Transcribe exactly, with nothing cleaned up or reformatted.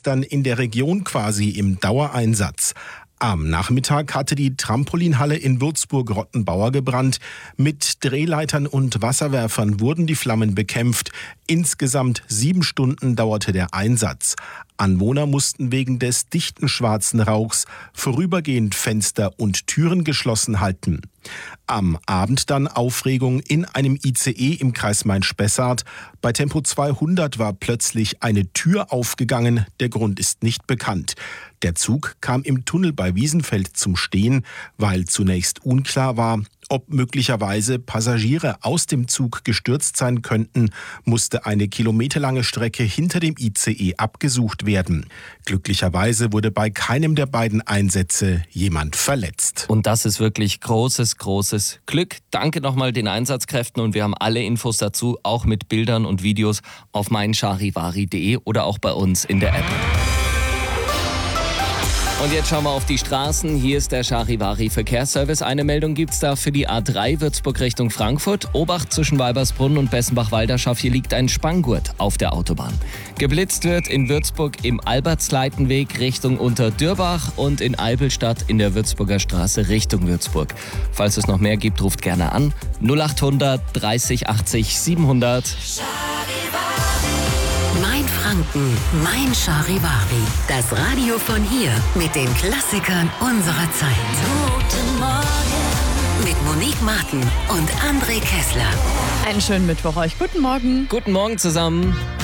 gestern in der Region quasi im Dauereinsatz. Am Nachmittag hatte die Trampolinhalle in Würzburg-Rottenbauer gebrannt. Mit Drehleitern und Wasserwerfern wurden die Flammen bekämpft. Insgesamt sieben Stunden dauerte der Einsatz. Anwohner mussten wegen des dichten schwarzen Rauchs vorübergehend Fenster und Türen geschlossen halten. Am Abend dann Aufregung in einem I C E im Kreis Main-Spessart. Bei Tempo zweihundert war plötzlich eine Tür aufgegangen. Der Grund ist nicht bekannt. Der Zug kam im Tunnel bei Wiesenfeld zum Stehen, weil zunächst unklar war, ob möglicherweise Passagiere aus dem Zug gestürzt sein könnten, musste eine kilometerlange Strecke hinter dem I C E abgesucht werden. Glücklicherweise wurde bei keinem der beiden Einsätze jemand verletzt. Und das ist wirklich großes, großes Glück. Danke nochmal den Einsatzkräften und wir haben alle Infos dazu, auch mit Bildern und Videos auf meincharivari punkt de oder auch bei uns in der App. Und jetzt schauen wir auf die Straßen. Hier ist der Charivari Verkehrsservice. Eine Meldung gibt's da für die A drei Würzburg Richtung Frankfurt. Obacht zwischen Weibersbrunn und Bessenbach-Walderschaft. Hier liegt ein Spanngurt auf der Autobahn. Geblitzt wird in Würzburg im Albertsleitenweg Richtung Unterdürbach und in Eibelstadt in der Würzburger Straße Richtung Würzburg. Falls es noch mehr gibt, ruft gerne an. null achthundert dreißig achtzig siebenhundert. Mein Franken, mein Charivari. Das Radio von hier mit den Klassikern unserer Zeit. Guten Morgen. Mit Monique Martin und André Kessler. Einen schönen Mittwoch euch. Guten Morgen. Guten Morgen zusammen.